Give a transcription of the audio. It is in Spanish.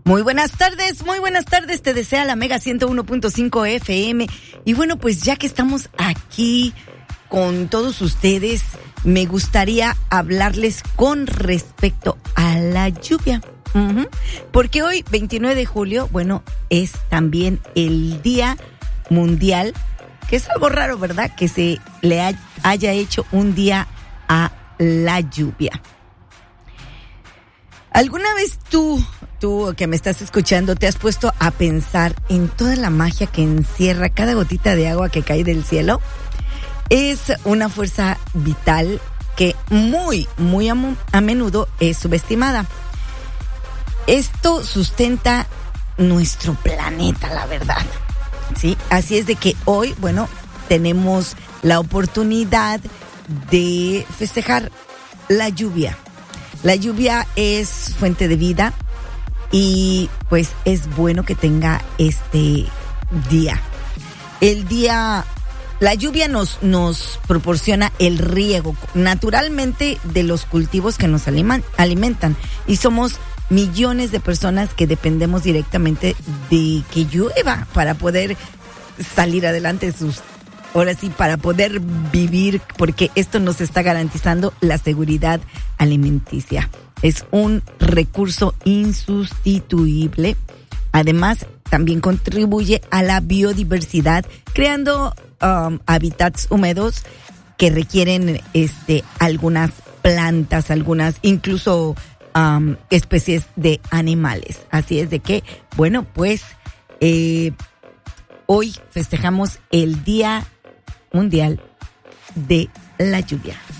Muy buenas tardes, te desea la Mega 101.5 FM. Y bueno, pues ya que estamos aquí con todos ustedes, me gustaría hablarles con respecto a la lluvia. Porque hoy, 29 de julio, bueno, es también el Día Mundial, que es algo raro, ¿verdad? Que se le haya hecho un día a la lluvia. ¿Alguna vez tú que me estás escuchando, te has puesto a pensar en toda la magia que encierra cada gotita de agua que cae del cielo? Es una fuerza vital que muy a menudo es subestimada. Esto sustenta nuestro planeta, la verdad. ¿Sí? Así es de que hoy, bueno, tenemos la oportunidad de festejar la lluvia. La lluvia es fuente de vida y pues es bueno que tenga este día. La lluvia nos proporciona el riego naturalmente de los cultivos que nos alimentan y somos millones de personas que dependemos directamente de que llueva para poder salir adelante ahora sí, para poder vivir, porque esto nos está garantizando la seguridad alimenticia. Es un recurso insustituible. Además, también contribuye a la biodiversidad, creando hábitats húmedos que requieren algunas plantas, algunas incluso especies de animales. Así es de que, bueno, pues hoy festejamos el Día Mundial de la Lluvia.